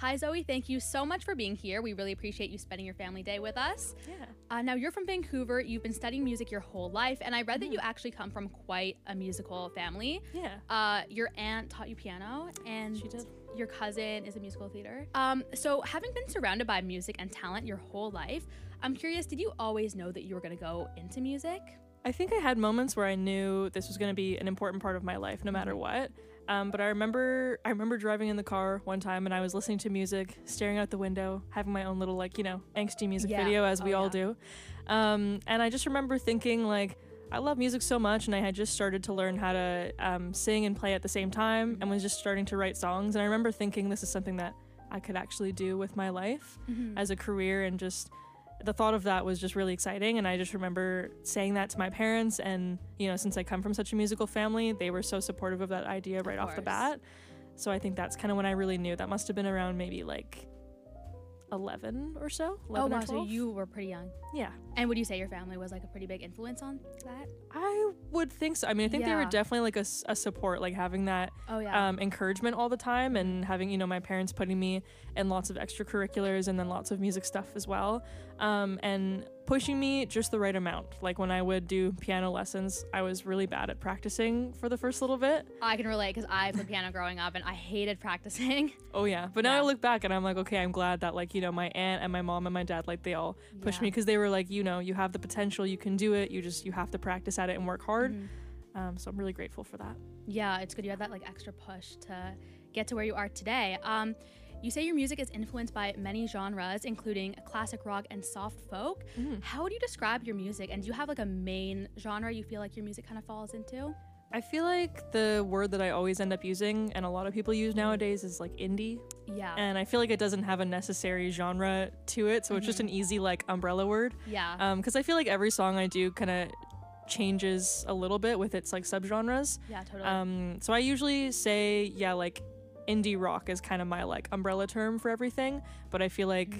Hi, Zoe. Thank you so much for being here. We really appreciate you spending your family day with us. Yeah. Now, you're from Vancouver. You've been studying music your whole life, and I read that you actually come from quite a musical family. Yeah. Your aunt taught you piano, and She did. your cousin is a musical theater. So, having been surrounded by music and talent your whole life, I'm curious, did you always know that you were going to go into music? I think I had moments where I knew this was going to be an important part of my life, no matter what. But I remember driving in the car one time and I was listening to music, staring out the window, having my own little angsty music video, as we all do. And I just remember thinking I love music so much, and I had just started to learn how to sing and play at the same time, and was just starting to write songs. And I remember thinking this is something that I could actually do with my life as a career, and just the thought of that was just really exciting. And I just remember saying that to my parents, and since I come from such a musical family, they were so supportive of that idea right off the bat. So I think that's kind of when I really knew. That must have been around maybe 11 or so. 11 wow, or 12. so you were pretty young. Yeah. And would you say your family was a pretty big influence on that? I would think so. I mean, I think they were definitely a support, having that encouragement all the time, and having, my parents putting me in lots of extracurriculars and then lots of music stuff as well, and pushing me just the right amount. When I would do piano lessons, I was really bad at practicing for the first little bit. I can relate, because I played piano growing up and I hated practicing. Oh yeah. But now I look back and I'm like, okay, I'm glad that my aunt and my mom and my dad, they all pushed me, because they were like, you have the potential, you can do it, you have to practice at it and work hard. So I'm really grateful for that. Yeah, it's good you had that extra push to get to where you are today. You say your music is influenced by many genres, including classic rock and soft folk. How would you describe your music? And do you have a main genre you feel like your music kind of falls into? I feel like the word that I always end up using, and a lot of people use nowadays, is indie. Yeah. And I feel like it doesn't have a necessary genre to it, so it's just an easy umbrella word. Yeah. Because I feel like every song I do kind of changes a little bit with its subgenres. Yeah, totally. So I usually say, indie rock is kind of my umbrella term for everything, but I feel like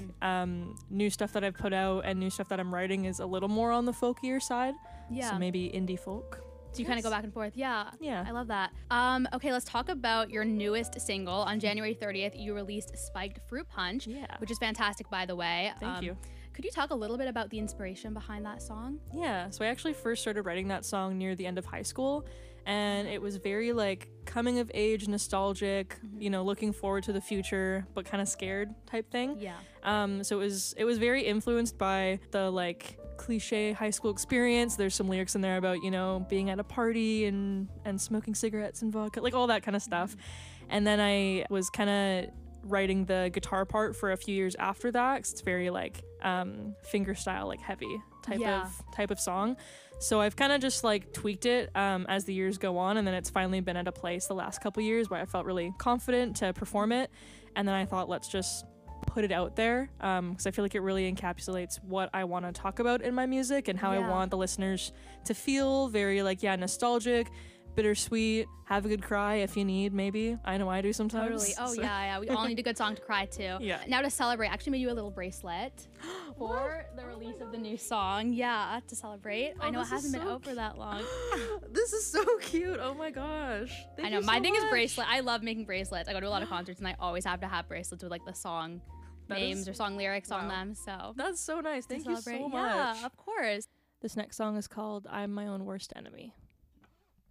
new stuff that I've put out and new stuff that I'm writing is a little more on the folkier side. Yeah. So maybe indie folk. So you kind of go back and forth. Yeah. Yeah. I love that. Okay, let's talk about your newest single. On January 30th, you released Spiked Fruit Punch, which is fantastic, by the way. Thank you. Could you talk a little bit about the inspiration behind that song? Yeah, so I actually first started writing that song near the end of high school, and it was very coming of age, nostalgic, looking forward to the future, but kind of scared type thing. Yeah. So it was very influenced by the cliche high school experience. There's some lyrics in there about, being at a party and smoking cigarettes and vodka, all that kind of stuff. And then I was kind of writing the guitar part for a few years after that, 'cause it's very finger style, heavy type of song. So I've kind of just tweaked it as the years go on, and then it's finally been at a place the last couple years where I felt really confident to perform it. And then I thought, let's just put it out there, because I feel like it really encapsulates what I want to talk about in my music, and how I want the listeners to feel very nostalgic, bittersweet, have a good cry if you need, maybe. I know I do sometimes. Totally. Oh, yeah. We all need a good song to cry to. Yeah. Now to celebrate, I actually made you a little bracelet for the release of the new song. Yeah, to celebrate. I know it hasn't been out for that long. This is so cute. Oh my gosh. I know. My thing is bracelet. I love making bracelets. I go to a lot of concerts and I always have to have bracelets with the song names or song lyrics on them. So that's so nice. Thank you so much. Yeah, of course. This next song is called I'm My Own Worst Enemy.